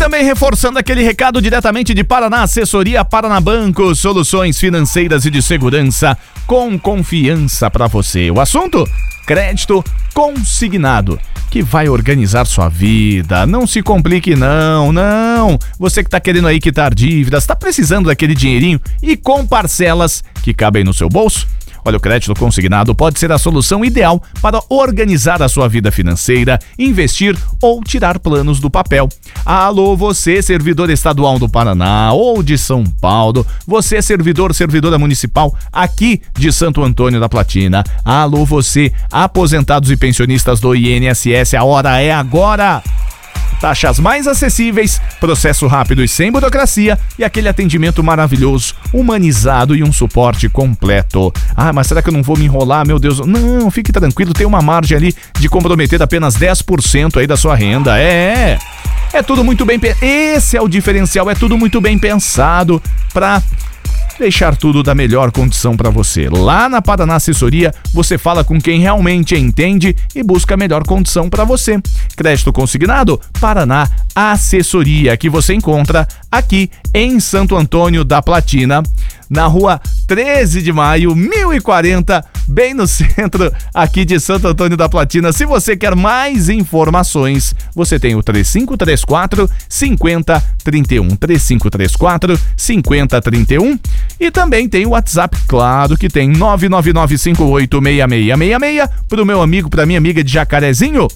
também reforçando aquele recado diretamente de Paraná, Assessoria Paraná Banco, soluções financeiras e de segurança com confiança para você. O assunto? Crédito consignado, que vai organizar sua vida. Não se complique não. Você que tá querendo aí quitar dívidas, tá precisando daquele dinheirinho e com parcelas que cabem no seu bolso? Olha, o crédito consignado pode ser a solução ideal para organizar a sua vida financeira, investir ou tirar planos do papel. Alô, você, servidor estadual do Paraná ou de São Paulo, você, servidora municipal aqui de Santo Antônio da Platina. Alô, você, aposentados e pensionistas do INSS, a hora é agora! Taxas mais acessíveis, processo rápido e sem burocracia e aquele atendimento maravilhoso, humanizado e um suporte completo. Ah, mas será que eu não vou me enrolar, meu Deus? Não, fique tranquilo, tem uma margem ali de comprometer apenas 10% aí da sua renda. É tudo muito bem, esse é o diferencial, é tudo muito bem pensado para deixar tudo da melhor condição para você. Lá na Paraná Assessoria, você fala com quem realmente entende e busca a melhor condição para você. Crédito consignado? Paraná Assessoria, que você encontra aqui em Santo Antônio da Platina, na rua 13 de maio, 1040, bem no centro aqui de Santo Antônio da Platina. Se você quer mais informações, você tem o 3534 5031, 3534 5031 e também tem o WhatsApp, claro que tem 999586666 pro meu amigo, pra minha amiga de Jacarezinho.